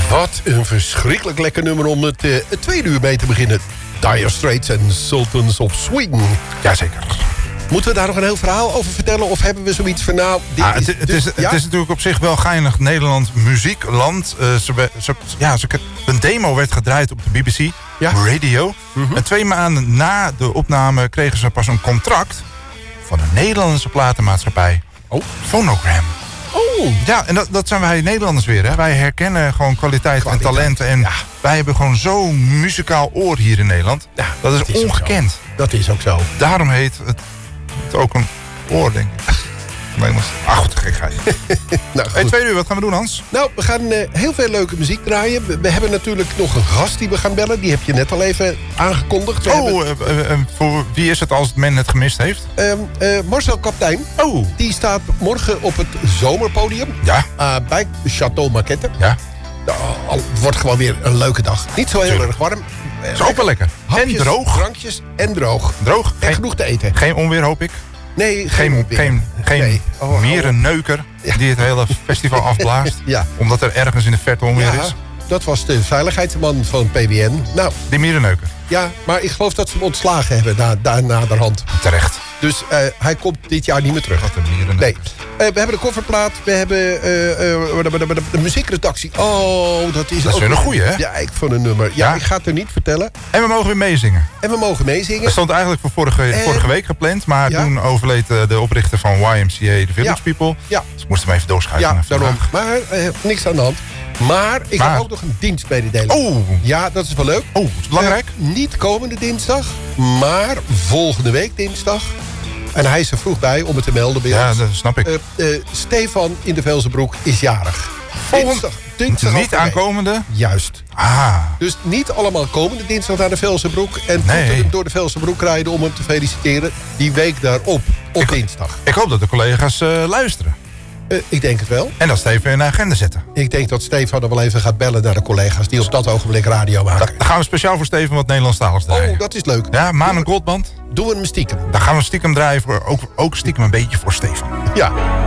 Wat een verschrikkelijk lekker nummer om het tweede uur mee te beginnen. Dire Straits en Sultans of Sweden. Jazeker. Moeten we daar nog een heel verhaal over vertellen? Of hebben we zoiets van nou... Het is natuurlijk op zich wel geinig Nederland muziekland. Een demo werd gedraaid op de BBC Radio. Mm-hmm. En 2 maanden na de opname kregen ze pas een contract van een Nederlandse platenmaatschappij. Phonogram. Oh. Ja, en dat zijn wij Nederlanders weer. Hè? Wij herkennen gewoon kwaliteit en talenten. En wij hebben gewoon zo'n muzikaal oor hier in Nederland. Ja, dat is ongekend. Dat is ook zo. Daarom heet het ook een oor, denk ik. Goed, gekheid. Nou, tweede uur, wat gaan we doen, Hans? Nou, we gaan heel veel leuke muziek draaien. We hebben natuurlijk nog een gast die we gaan bellen. Die heb je net al even aangekondigd. Voor wie is het als men het gemist heeft? Marcel Kaptein. Die staat morgen op het zomerpodium. Ja. Bij Château Marquette. Ja. Het wordt gewoon weer een leuke dag. Niet zo heel erg warm. Is ook wel lekker. Hapjes, en droog. Drankjes en droog. Droog. En genoeg te eten. Geen onweer, hoop ik. Nee, geen mierenneuker die het hele festival afblaast. Ja. Omdat er ergens in de verte onweer is. Dat was de veiligheidsman van PWN. Nou, die mierenneuker. Ja, maar ik geloof dat ze hem ontslagen hebben naderhand. Terecht. Dus hij komt dit jaar niet meer terug. Wat een mierenneuker. Nee. We hebben de kofferplaat. We hebben de muziekredactie. Oh, dat is weer een goeie, hè? Ja, ik vond een nummer. Ja, ik ga het er niet vertellen. En we mogen weer meezingen. Dat stond eigenlijk voor vorige week gepland. Maar toen overleed de oprichter van YMCA, de Village People. Ja. Dus moesten we even doorschuiven. Ja, daarom. Maar niks aan de hand. Maar ik heb ook nog een dienstmededeling. Oh. Ja, dat is wel leuk. Oh, is belangrijk? Niet komende dinsdag, maar volgende week dinsdag. En hij is er vroeg bij om het te melden bij ons. Ja, dat snap ik. Stefan in de Velzenbroek is jarig. Dinsdag niet aankomende? Juist. Dus niet allemaal komende dinsdag naar de Velzenbroek. En door de Velzenbroek rijden om hem te feliciteren. Die week daarop, op dinsdag. Ik hoop dat de collega's luisteren. Ik denk het wel. En dat Stefan in de agenda zetten. Ik denk dat Stefan er wel even gaat bellen naar de collega's die op dat ogenblik radio maken. Dan gaan we speciaal voor Stefan wat Nederlandstalig draaien. Oh, dat is leuk. Ja, Maan en Goldband. Doen we hem stiekem. Dan gaan we stiekem draaien, ook stiekem een beetje voor Stefan. Ja.